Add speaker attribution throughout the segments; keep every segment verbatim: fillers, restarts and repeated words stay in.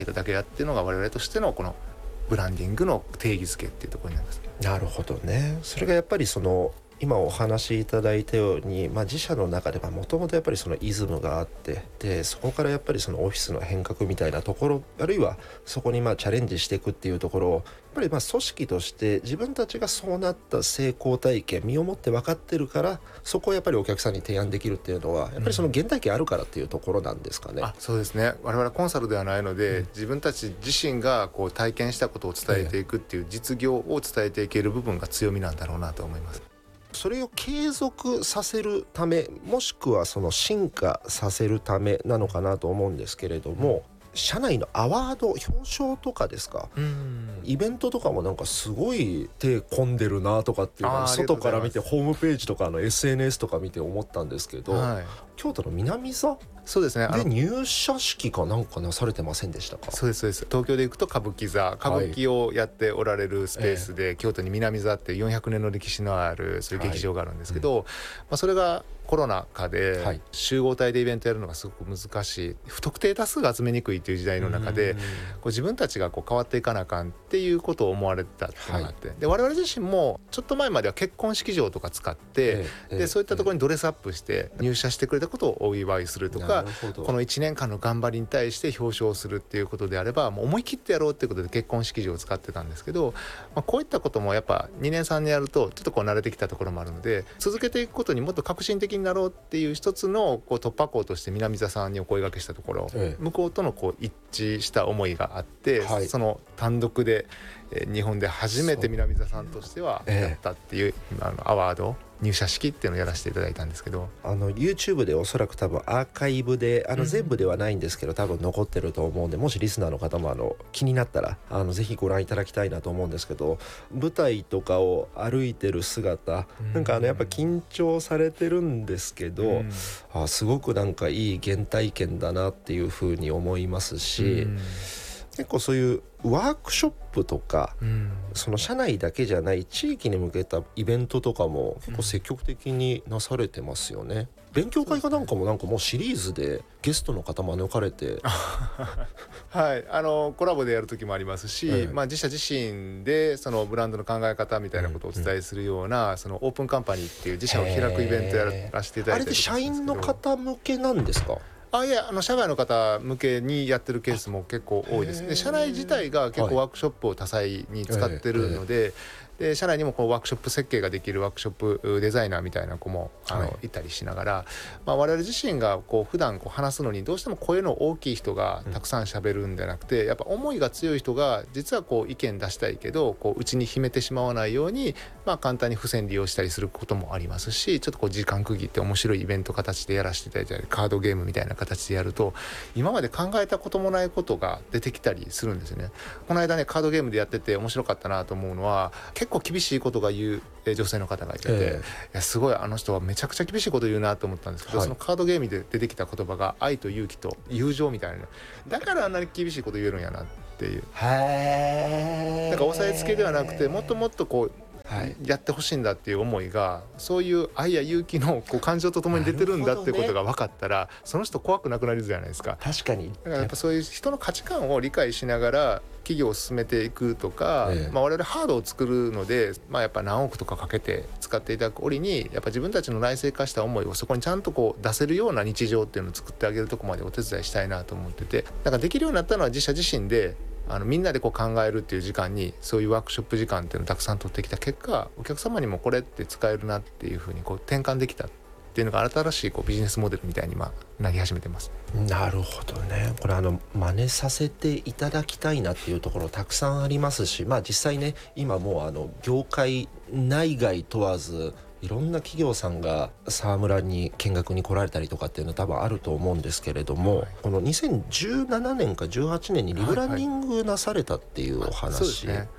Speaker 1: だけやっていうのが我々としてのこのブランディングの定義づけっていうところになります。
Speaker 2: なるほどね。それがやっぱりその今お話しいただいたように、まあ、自社の中ではもともとやっぱりそのイズムがあって、でそこからやっぱりそのオフィスの変革みたいなところ、あるいはそこにまあチャレンジしていくっていうところをやっぱりまあ組織として自分たちがそうなった成功体験身をもって分かってるから、そこをやっぱりお客さんに提案できるっていうのはやっぱりその原体験あるからっていうところなんですかね。
Speaker 1: うん、あそうですね。我々コンサルではないので、うん、自分たち自身がこう体験したことを伝えていくっていう実業を伝えていける部分が強みなんだろうなと思います。
Speaker 2: それを継続させるため、もしくはその進化させるためなのかなと思うんですけれども、社内のアワード表彰とかですか、うん、イベントとかもなんかすごい手込んでるなとかっていうのは外から見てホームページとかの エスエヌエス とか見て思ったんですけど、はい、京都の南座
Speaker 1: そうですね。
Speaker 2: で入社式かなんかなされてませんでしたか？
Speaker 1: そうですそうです。東京で行くと歌舞伎座、歌舞伎をやっておられるスペースで、はい、京都に南座ってよんひゃくねんの歴史のあるそういう劇場があるんですけど、はい、うん、まあ、それがコロナ禍で集合体でイベントやるのがすごく難しい、不特定多数が集めにくいという時代の中で、こう自分たちがこう変わっていかなあかんっていうことを思われてたっていうのがあって、はい、で我々自身もちょっと前までは結婚式場とか使って、えー、でそういったところにドレスアップして入社してくれたことをお祝いするとか、このいちねんかんの頑張りに対して表彰するっていうことであればもう思い切ってやろうっていうことで結婚式場を使ってたんですけど、まあ、こういったこともやっぱにねんさんねんやるとちょっとこう慣れてきたところもあるので、続けていくことにもっと革新的になろうっていう一つのこう突破口として南座さんにお声掛けしたところ、ええ、向こうとのこう一致した思いがあって、はい、その単独で、えー、日本で初めて南座さんとしてはやったっていう、ええ、あのアワード入社式っていうのをやらせていただいたんですけど、
Speaker 2: あの YouTube でおそらく多分アーカイブであの全部ではないんですけど、うん、多分残ってると思うんで、もしリスナーの方もあの気になったらあのぜひご覧いただきたいなと思うんですけど、舞台とかを歩いてる姿、うん、なんかあのやっぱ緊張されてるんですけど、うん、あすごくなんかいい原体験だなっていうふうに思いますし、うん、結構そういうワークショップとか、うん、その社内だけじゃない地域に向けたイベントとかも結構積極的になされてますよね、うん、勉強会かなんかもなんかもうシリーズでゲストの方招かれて
Speaker 1: はい、あのコラボでやる時もありますし、ええ、まあ、自社自身でそのブランドの考え方みたいなことをお伝えするような、うんうん、そのオープンカンパニーっていう自社を開くイベントやらせていただいてるんですけど、あれで
Speaker 2: 社員の方向けなんですか？
Speaker 1: あいやあの社外の方向けにやってるケースも結構多いです。で社内自体が結構ワークショップを多彩に使ってるので、はい、で社内にもこうワークショップ設計ができるワークショップデザイナーみたいな子もあの、はい、いたりしながら、まあ、我々自身がこう普段こう話すのにどうしても声の大きい人がたくさん喋るんじゃなくて、うん、やっぱ思いが強い人が実はこう意見出したいけどこう内に秘めてしまわないように、まあ、簡単に付箋利用したりすることもありますし、ちょっとこう時間区切って面白いイベント形でやらせていただいたりカードゲームみたいな形でやると今まで考えたこともないことが出てきたりするんですよね。この間ねカードゲームでやってて面白かったなと思うのは、結構厳しいことが言う女性の方がいてて、えー、いやすごいあの人はめちゃくちゃ厳しいこと言うなと思ったんですけど、はい、そのカードゲームで出てきた言葉が愛と勇気と友情みたいな、だからあんなに厳しいこと言えるんやなっていう、へー、なんか押さえつけではなくてもっともっとこうはい、やってほしいんだっていう思いがそういう愛や勇気のこう感情とともに出てるんだってことが分かったら、ね、その人怖くなくなるじゃないですか。
Speaker 2: 確かに。
Speaker 1: だからやっぱそういう人の価値観を理解しながら企業を進めていくとか、ええ、まあ、我々ハードを作るので、まあ、やっぱ何億とかかけて使っていただく折にやっぱ自分たちの内製化した思いをそこにちゃんとこう出せるような日常っていうのを作ってあげるところまでお手伝いしたいなと思ってて、だからできるようになったのは自社自身であのみんなでこう考えるっていう時間にそういうワークショップ時間っていうのをたくさん取ってきた結果、お客様にもこれって使えるなっていうふうにこう転換できたっていうのが新しいこうビジネスモデルみたいに今なり始めてます。
Speaker 2: なるほどね。これあの真似させていただきたいなっていうところたくさんありますし、まあ実際ね今もうあの業界内外問わずいろんな企業さんが沢村に見学に来られたりとかっていうのは多分あると思うんですけれども、はい、このにせんじゅうななねんかじゅうはちねんにリブランディングなされたっていうお話、はいはい、そうですね。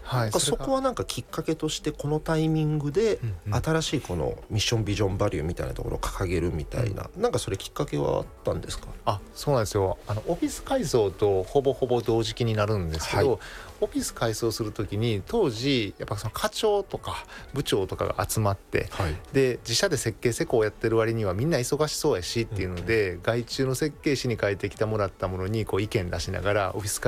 Speaker 1: はい、
Speaker 2: なんかそこはなんかきっかけとしてこのタイミングで新しいこのミッションビジョンバリューみたいなところを掲げるみたいな、うん、なんかそれきっかけはあったんですか？
Speaker 1: あ、そうなんですよ。あのオフィス改装とほぼほぼ同時期になるんですけど、はい、オフィス改装するときに当時やっぱその課長とか部長とかが集まって、はい、で自社で設計施工をやってる割にはみんな忙しそうやしっていうので、うんうん、外注の設計士に変えてきてもらったものにこう意見出しながらオフィス